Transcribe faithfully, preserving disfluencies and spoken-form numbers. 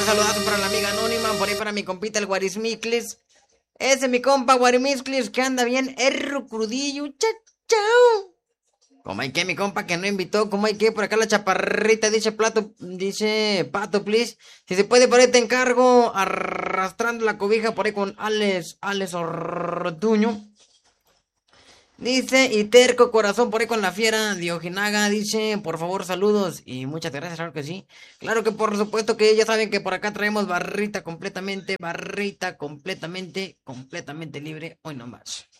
primer saludazo para la amiga anónima, por ahí para mi compita el Guarismiclis. Ese mi compa Guarismiclis que anda bien erro crudillo, chachao. Como hay que mi compa que no invitó, como hay que por acá la chaparrita dice plato, dice pato, please. Si se puede por ahí te encargo arrastrando la cobija por ahí con Alex, Alex Ortuño. Dice, y terco corazón por ahí con la fiera Diojinaga, dice, por favor saludos y muchas gracias, claro que sí. Claro que por supuesto que ya saben que por acá traemos barrita completamente, barrita completamente, completamente libre, hoy nomás.